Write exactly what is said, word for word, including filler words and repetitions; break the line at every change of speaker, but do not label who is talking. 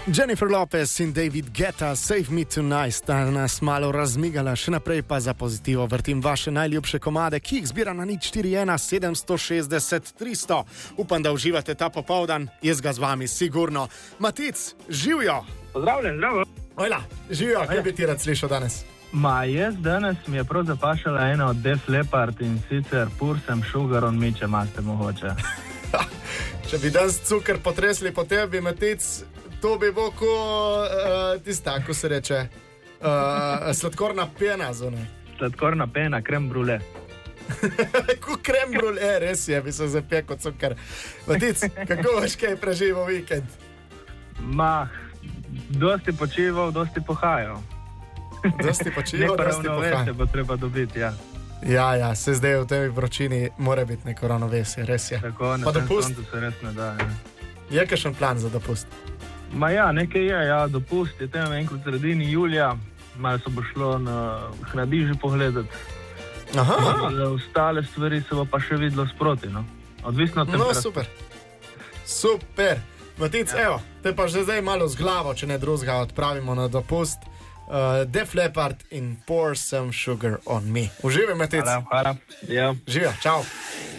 Jennifer Lopez in David Guetta, Save Me Tonight, sta nas malo razmigala, še naprej pa za pozitivo vrtim vaše najljubše komade, ki jih zbira na nič štiri ena sedem šestdeset tristo. Upam, da uživate ta popoldan, jaz ga z vami sigurno. Matic, živijo!
Pozdravljen, zdravo!
Ojla, živijo, kaj bi ti rad slišal danes?
Ma, jaz danes mi je prav zapašala ena od Def Leppard in sicer Pour Some Sugar on Me, če imate mogoče.
Če bi danes cukor potresli po tebi, Matic, to bi bo ko uh, tista, ko se reče, uh, sladkorna pena zunaj.
Sladkorna pena, krem brule.
Ko krem brule, res je, bi se zapekal cukor. Matic, kako boš kaj preživel vikend?
Ma, dosti počival, dosti pohajal.
Dosti počival, dosti pohajal.
Neko ravnovesje bo treba dobiti, ja.
Ja, ja, se zdaj v tej vročini mora biti neko ravnovesje, res je.
Tako, na tem kontu se res ne da, ja.
Je kakšen plan za dopust?
Ma ja, nekaj je, ja, dopust je tem enkrat v sredini julija, malo se bo šlo na Hradiži pogledati.
Aha.
No, ostale stvari se bo pa še videlo sproti, no. Odvisno od temperature.
No, super. Super. Matic, ja. Evo, te pa že zdaj malo z glavo, če ne drugega, odpravimo na dopust. Uh, Def Leppard in Pour Some Sugar on Me. Uživaj, Matic.
Hvala, hvala. Ja.
Živijo, čau.